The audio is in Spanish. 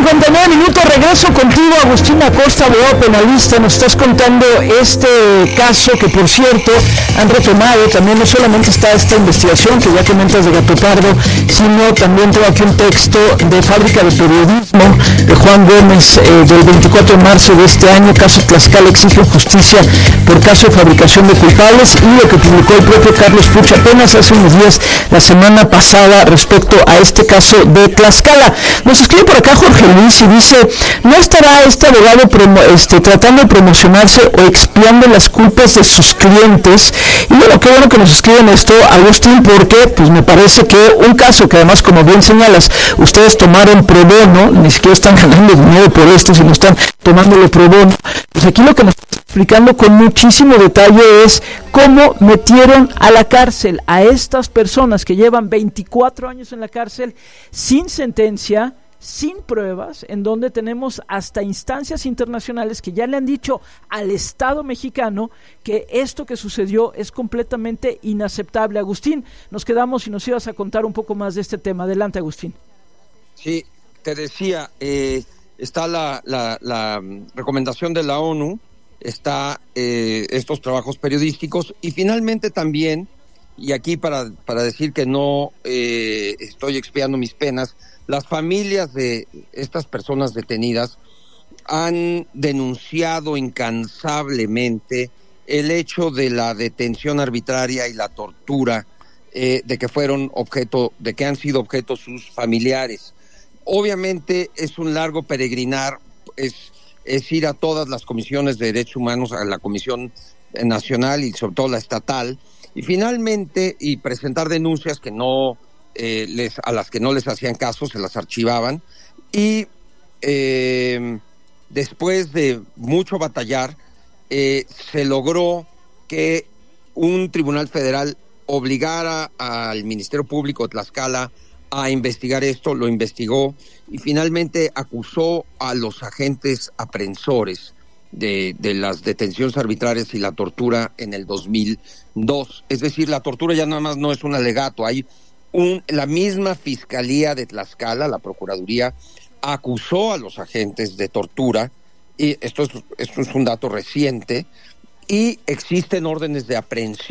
8:59, regreso contigo, Agustín Acosta, abogado penalista. Nos estás contando este caso que, por cierto, han retomado. También no solamente está esta investigación que ya comentas de Gato Pardo, sino también tengo aquí un texto de Fábrica de Periodismo de Juan Gómez del 24 de marzo de este año. Caso Tlaxcala exige justicia por caso de fabricación de culpables, y lo que publicó el propio Carlos Puch apenas hace unos días, la semana pasada, respecto a este caso de Tlaxcala. Nos escribe por acá Jorge Luis y dice: ¿no estará este abogado tratando de promocionarse o expiando las culpas de sus clientes? Y bueno, qué bueno que nos escriben esto, Agustín, porque pues me parece que un caso que además, como bien señalas, ustedes tomaron pro bono, ni siquiera están ganando dinero por esto, sino están tomándolo pro bono. Pues aquí lo que nos está explicando con muchísimo detalle es cómo metieron a la cárcel a estas personas que llevan 24 años en la cárcel sin sentencia, sin pruebas, en donde tenemos hasta instancias internacionales que ya le han dicho al Estado mexicano que esto que sucedió es completamente inaceptable. Agustín, nos quedamos y nos ibas a contar un poco más de este tema. Adelante, Agustín. Sí, te decía, está la recomendación de la ONU, está estos trabajos periodísticos, y finalmente también, y aquí para decir que no estoy expiando mis penas, las familias de estas personas detenidas han denunciado incansablemente el hecho de la detención arbitraria y la tortura de que han sido objeto sus familiares. Obviamente es un largo peregrinar, es ir a todas las comisiones de derechos humanos, a la Comisión Nacional y sobre todo la estatal, y finalmente presentar denuncias que a las que no les hacían caso, se las archivaban, y después de mucho batallar se logró que un tribunal federal obligara al Ministerio Público de Tlaxcala a investigar esto. Lo investigó y finalmente acusó a los agentes aprensores de las detenciones arbitrarias y la tortura en el 2002. Es decir, la tortura ya nada más no es un alegato, hay la misma Fiscalía de Tlaxcala, la Procuraduría, acusó a los agentes de tortura, y esto es un dato reciente, y existen órdenes de aprehensión